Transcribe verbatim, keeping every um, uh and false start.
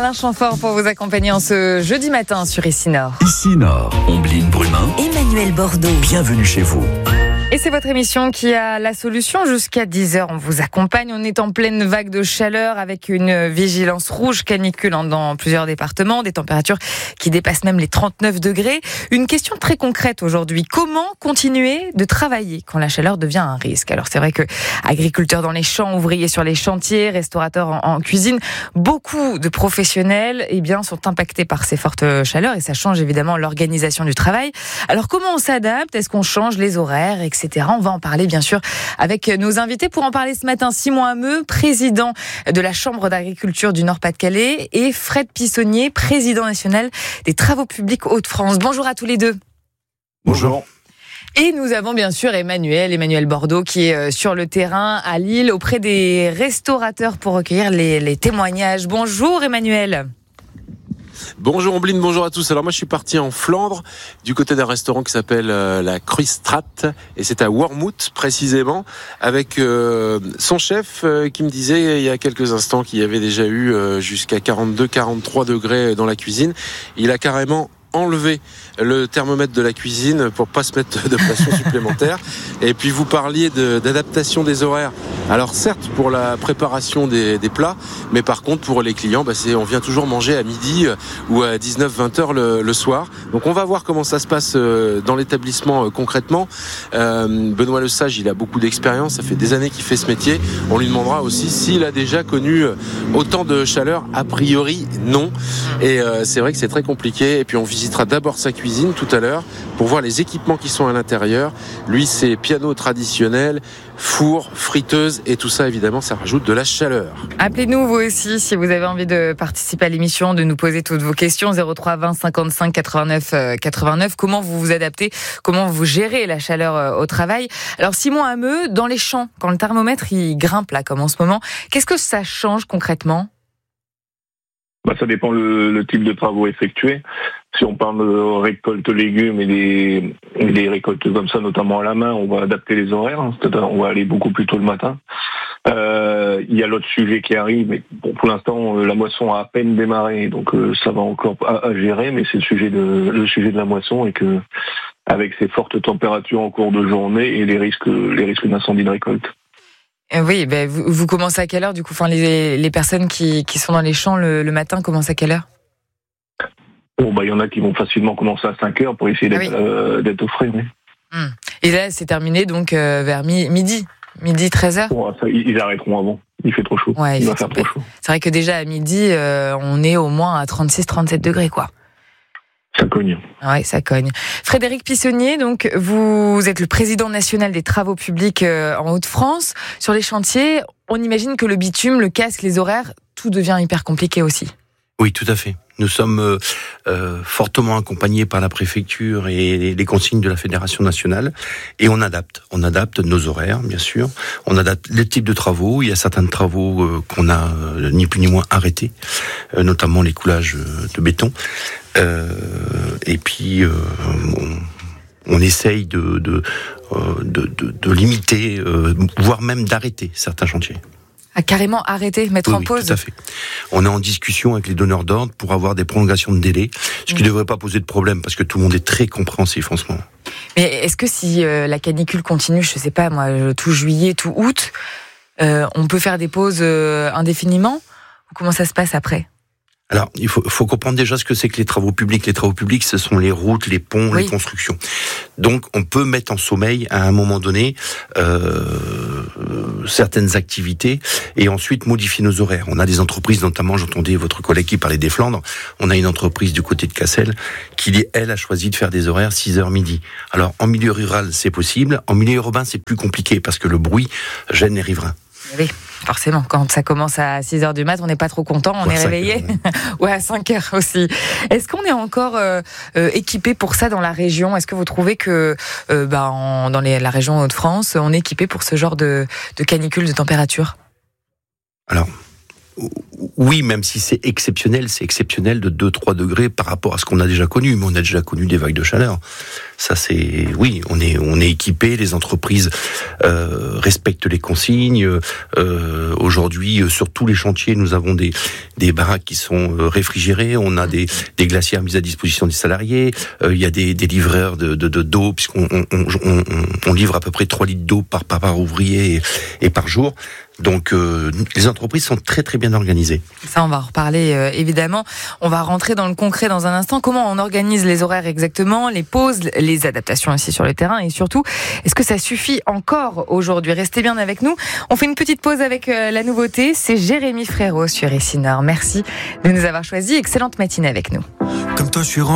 Alain Chamfort pour vous accompagner en ce jeudi matin sur Ici Nord. Ici Nord, Ombline Brumin, Emmanuel Bordeaux. Bienvenue chez vous. Et c'est votre émission qui a la solution. Jusqu'à dix heures, on vous accompagne. On est en pleine vague de chaleur avec une vigilance rouge canicule dans plusieurs départements, des températures qui dépassent même les trente-neuf degrés. Une question très concrète aujourd'hui. Comment continuer de travailler quand la chaleur devient un risque? Alors c'est vrai que agriculteurs dans les champs, ouvriers sur les chantiers, restaurateurs en, en cuisine, beaucoup de professionnels eh bien, sont impactés par ces fortes chaleurs et ça change évidemment l'organisation du travail. Alors comment on s'adapte? Est-ce qu'on change les horaires, et cetera. On va en parler bien sûr avec nos invités. Pour en parler ce matin, Simon Hameux, président de la Chambre d'agriculture du Nord-Pas-de-Calais, et Fred Pissonnier, président national des Travaux publics Hauts-de-France. Bonjour à tous les deux. Bonjour. Et nous avons bien sûr Emmanuel, Emmanuel Bordeaux qui est sur le terrain à Lille auprès des restaurateurs pour recueillir les, les témoignages. Bonjour Emmanuel. Bonjour Ombline, bonjour à tous. Alors moi je suis parti en Flandre du côté d'un restaurant qui s'appelle euh, la Kruisstraat et c'est à Wormhout précisément avec euh, son chef euh, qui me disait il y a quelques instants qu'il y avait déjà eu euh, jusqu'à quarante-deux à quarante-trois degrés dans la cuisine. Il a carrément enlever le thermomètre de la cuisine pour pas se mettre de pression supplémentaire. Et puis vous parliez de, d'adaptation des horaires. Alors certes pour la préparation des, des plats, mais par contre pour les clients, bah c'est, on vient toujours manger à midi ou à dix-neuf à vingt heures le, le soir. Donc on va voir comment ça se passe dans l'établissement concrètement. Euh, Benoît Lesage, il a beaucoup d'expérience, ça fait des années qu'il fait ce métier. On lui demandera aussi s'il a déjà connu autant de chaleur. A priori non. Et euh, c'est vrai que c'est très compliqué. Et puis on visitera d'abord sa cuisine tout à l'heure pour voir les équipements qui sont à l'intérieur. Lui, c'est piano traditionnel, four, friteuse et tout ça, évidemment, ça rajoute de la chaleur. Appelez-nous vous aussi si vous avez envie de participer à l'émission, de nous poser toutes vos questions. zéro trois vingt cinquante-cinq quatre-vingt-neuf quatre-vingt-neuf. Comment vous vous adaptez? Comment vous gérez la chaleur au travail? Alors Simon Hameux, dans les champs, quand le thermomètre il grimpe là comme en ce moment, qu'est-ce que ça change concrètement? Bah, ça dépend le, le type de travaux effectués. Si on parle de récolte légumes et des, et des récoltes comme ça, notamment à la main, on va adapter les horaires. Hein, c'est-à-dire on va aller beaucoup plus tôt le matin. Euh, il y a l'autre sujet qui arrive, mais bon, pour l'instant, la moisson a à peine démarré, donc euh, ça va encore à, à gérer, mais c'est le sujet de le sujet de la moisson et que avec ces fortes températures en cours de journée et les risques les risques d'incendie de récolte. Oui, ben vous, vous commencez à quelle heure du coup? Enfin, les, les personnes qui, qui sont dans les champs le, le matin commencent à quelle heure? Bon, bah, il y en a qui vont facilement commencer à cinq heures pour essayer d'être, ah oui. euh, d'être au frais. Oui. Hum. Et là, c'est terminé donc euh, vers mi- midi, midi treize heures. Bon, ça, ils arrêteront avant. Il fait trop chaud. Ouais, il, il va faire trop chaud. C'est vrai que déjà à midi, euh, on est au moins à trente-six à trente-sept degrés, quoi. Ça cogne. Ouais, ça cogne. Frédéric Pissonnier, donc vous êtes le président national des Travaux publics en Hauts-de-France. Sur les chantiers, on imagine que le bitume, le casque, les horaires, tout devient hyper compliqué aussi. Oui, tout à fait. Nous sommes euh, euh, fortement accompagnés par la préfecture et les, les consignes de la Fédération nationale, et on adapte. On adapte nos horaires, bien sûr. On adapte les types de travaux. Il y a certains travaux euh, qu'on a euh, ni plus ni moins arrêtés, euh, notamment les coulages de béton. Euh, et puis euh, on, on essaye de de, de, de, de limiter, euh, voire même d'arrêter certains chantiers. À carrément arrêter, mettre oui, en pause. Oui, tout à fait. On est en discussion avec les donneurs d'ordre pour avoir des prolongations de délai, ce qui ne mmh. devrait pas poser de problème parce que tout le monde est très compréhensif en ce moment. Mais est-ce que si euh, la canicule continue, je sais pas moi, tout juillet, tout août, euh, on peut faire des pauses euh, indéfiniment? Ou comment ça se passe après? Alors, il faut, faut comprendre déjà ce que c'est que les travaux publics. Les travaux publics, ce sont les routes, les ponts, oui. les constructions. Donc, on peut mettre en sommeil, à un moment donné, euh, certaines activités et ensuite modifier nos horaires. On a des entreprises, notamment, j'entendais votre collègue qui parlait des Flandres, on a une entreprise du côté de Cassel qui, elle, a choisi de faire des horaires six heures midi. Alors, en milieu rural, c'est possible. En milieu urbain, c'est plus compliqué parce que le bruit gêne les riverains. Oui, forcément, quand ça commence à six heures du mat, on n'est pas trop content, on ouais, est réveillé. Ouais, à cinq heures aussi. Est-ce qu'on est encore euh, euh, équipé pour ça dans la région? Est-ce que vous trouvez que euh, bah, en, dans les, la région Hauts-de-France, on est équipé pour ce genre de, de canicule, de température? Alors, oui, même si c'est exceptionnel, c'est exceptionnel de deux trois degrés par rapport à ce qu'on a déjà connu. Mais on a déjà connu des vagues de chaleur. Ça, c'est oui, on est on est équipé. Les entreprises euh, respectent les consignes. Euh, aujourd'hui, sur tous les chantiers, nous avons des des baraques qui sont réfrigérées. On a des des glacières mises à disposition des salariés. Euh, il y a des des livreurs de de, de d'eau, puisqu'on on, on, on, on livre à peu près trois litres d'eau par par, par ouvrier et, et par jour. Donc euh, les entreprises sont très très bien organisées. Ça, on va en reparler euh, évidemment. On va rentrer dans le concret dans un instant. Comment on organise les horaires exactement, les pauses, les adaptations aussi sur le terrain et surtout, est-ce que ça suffit encore aujourd'hui? Restez bien avec nous. On fait une petite pause avec euh, la nouveauté. C'est Jérémy Frérot sur Essinor. Merci de nous avoir choisis. Excellente matinée avec nous. Comme toi, je suis